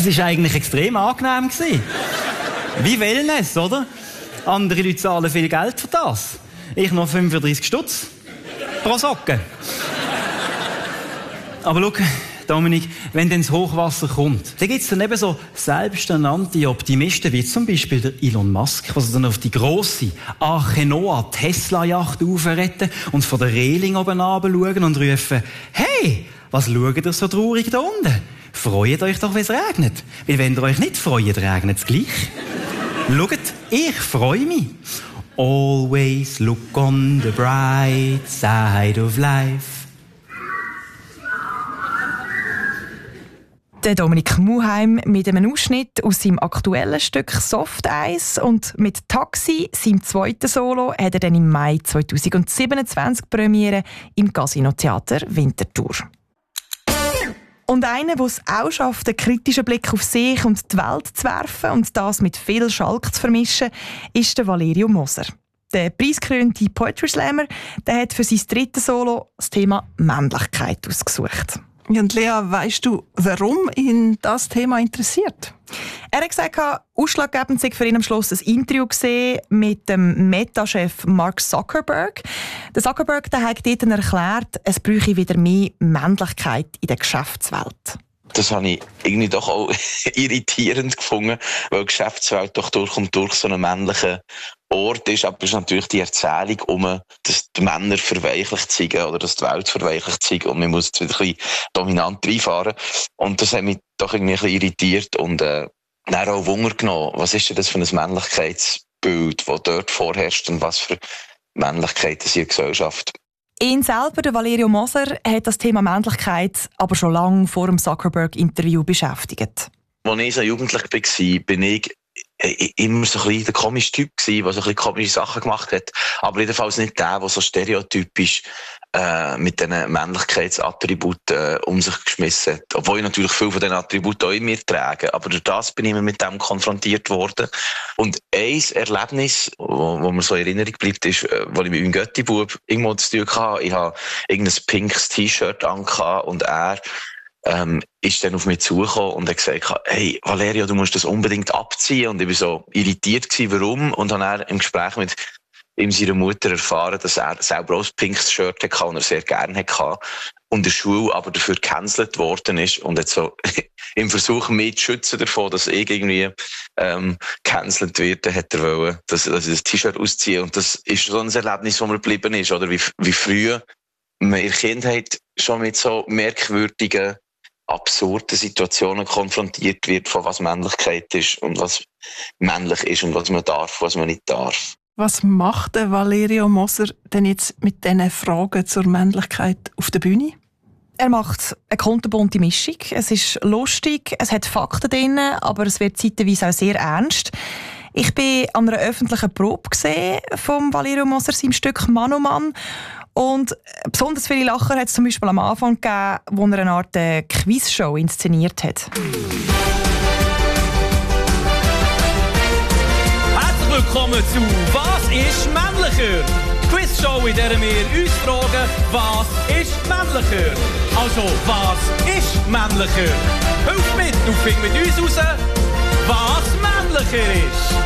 Es war eigentlich extrem angenehm. Wie Wellness, oder? Andere Leute zahlen viel Geld für das. Ich noch 35 Stutz pro Socke. Aber schau, Dominik, wenn dann das Hochwasser kommt, dann gibt es dann eben so selbsternannte Optimisten, wie zum Beispiel der Elon Musk, der sich dann auf die grosse Arche Noah Tesla-Yacht aufretten und von der Reling oben runterschauen und rufen, «Hey, was schaut ihr so traurig da unten? Freut euch doch, wenn es regnet. Weil wenn ihr euch nicht freut, regnet es gleich.» Schaut, ich freue mich. Always look on the bright side of life. Der Dominik Muheim mit einem Ausschnitt aus seinem aktuellen Stück «Soft Eis» und mit «Taxi», seinem zweiten Solo, hat er dann im Mai 2027 Premiere im Casino Theater Winterthur. Und einer, der es auch schafft, einen kritischen Blick auf sich und die Welt zu werfen und das mit viel Schalk zu vermischen, ist der Valerio Moser. Der preisgekrönte Poetry Slammer, der hat für sein drittes Solo das Thema Männlichkeit ausgesucht. Und Lea, weisst du, warum ihn das Thema interessiert? Er hat gesagt, ausschlaggebend sei für ihn am Schluss ein Interview gesehen mit dem Meta-Chef Mark Zuckerberg. Der Zuckerberg der hat dort erklärt, es bräuchte wieder mehr Männlichkeit in der Geschäftswelt. Das habe ich irgendwie doch auch irritierend gefunden, weil die Geschäftswelt doch durch und durch so einen männlichen Ort ist. Aber es ist natürlich die Erzählung dass die Männer verweichlicht sind oder dass die Welt verweichlicht sind und man muss jetzt wieder ein bisschen dominant reinfahren. Und das hat mich doch irgendwie ein bisschen irritiert und dann auch Wunder genommen. Was ist denn das für ein Männlichkeitsbild, das dort vorherrscht und was für Männlichkeit ist in der Gesellschaft? Ihn selber, der Valerio Moser, hat das Thema Männlichkeit aber schon lange vor dem Zuckerberg-Interview beschäftigt. Als ich so jugendlich war, bin ich immer so ein bisschen der komische Typ gewesen, der so ein bisschen komische Sachen gemacht hat. Aber jedenfalls nicht der so stereotypisch mit diesen Männlichkeitsattributen um sich geschmissen hat. Obwohl ich natürlich viel von diesen Attributen auch in mir trage. Aber durch das bin ich immer mit dem konfrontiert worden. Und ein Erlebnis, wo mir so in Erinnerung bleibt, ist, als ich mit meinem Götti-Bub irgendwo zu tun hatte. Ich habe irgendein pinkes T-Shirt angehabt und er ist dann auf mich zugekommen und hat gesagt, hey, Valerio, du musst das unbedingt abziehen. Und ich war so irritiert gewesen, warum. Und dann habe im Gespräch mit ihm seiner Mutter erfahren, dass er selber auch ein pinkes Shirt hatte und er sehr gerne hatte. Und in der Schule aber dafür gecancelt worden ist. Und jetzt so im Versuch, mich zu schützen davon, dass ich irgendwie gecancelt werde, hat er wollen, dass ich das T-Shirt ausziehe. Und das ist so ein Erlebnis, das mir geblieben ist. Oder wie früh man in der Kindheit schon mit so merkwürdigen, absurden Situationen konfrontiert wird, von was Männlichkeit ist und was männlich ist und was man darf, was man nicht darf. Was macht der Valerio Moser denn jetzt mit diesen Fragen zur Männlichkeit auf der Bühne? Er macht eine kunterbunte Mischung. Es ist lustig, es hat Fakten drin, aber es wird zeitweise auch sehr ernst. Ich bin an einer öffentlichen Probe von Valerio Moser, seinem Stück «Mann oh Mann». Und besonders viele Lacher hat es zum Beispiel am Anfang gegeben, wo er eine Art Quizshow inszeniert hat. Herzlich willkommen zu «Was ist männlicher?» Quizshow, in der wir uns fragen, was ist männlicher? Also, was ist männlicher? Hilf mit und find mit uns raus, was männlicher ist.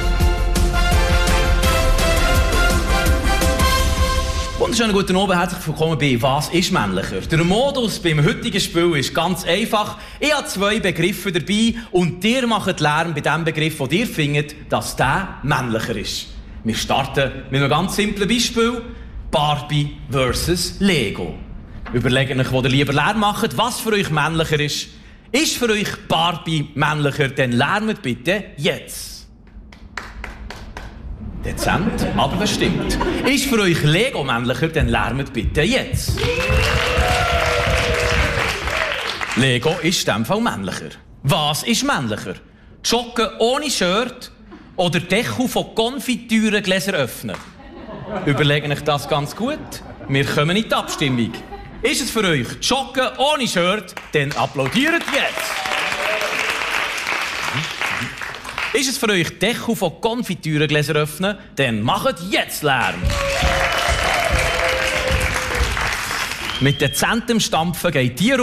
Wunderschönen guten Abend, herzlich willkommen bei «Was ist männlicher?» Der Modus beim heutigen Spiel ist ganz einfach. Ich habe 2 Begriffe dabei und ihr macht Lärm bei dem Begriff, den ihr findet, dass der männlicher ist. Wir starten mit einem ganz simplen Beispiel. Barbie versus Lego. Überlegt euch, wo ihr lieber Lärm macht, was für euch männlicher ist. Ist für euch Barbie männlicher, dann lärmt bitte jetzt. Dezent, aber bestimmt. Ist für euch Lego männlicher, dann lärmt bitte jetzt. Lego ist in diesem Fall männlicher. Was ist männlicher? Joggen ohne Shirt oder Deckel von Konfitürengläsern öffnen? Überlegen euch das ganz gut. Wir kommen in die Abstimmung. Ist es für euch Joggen ohne Shirt, dann applaudiert jetzt. Ist es für euch Deckel von Konfitürengläsern öffnen, dann macht jetzt Lärm. Mit dezentem Stampfen geht die